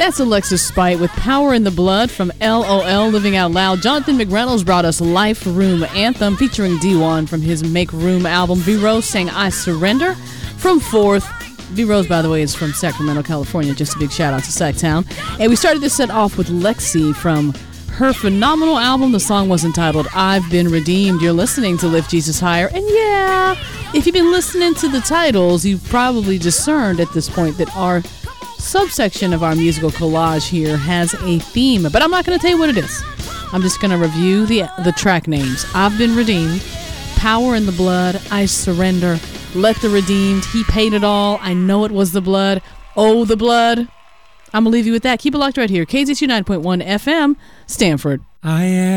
That's Alexis Spite with Power in the Blood from LOL, Living Out Loud. Jonathan McReynolds brought us Life Room Anthem featuring D1 from his Make Room album. V Rose sang I Surrender from Fourth. V Rose, by the way, is from Sacramento, California. Just a big shout out to Sacktown. And we started this set off with Lexi from her phenomenal album. The song was entitled I've Been Redeemed. You're listening to Lift Jesus Higher. And yeah, if you've been listening to the titles, you've probably discerned at this point that our subsection of our musical collage here has a theme, but I'm not going to tell you what it is. I'm just going to review the track names. I've Been Redeemed, Power in the Blood, I Surrender, Let the Redeemed, He Paid It All, I Know It Was the Blood, Oh the Blood. I'm going to leave you with that. Keep it locked right here. KZSU 9.1 FM, Stanford. I am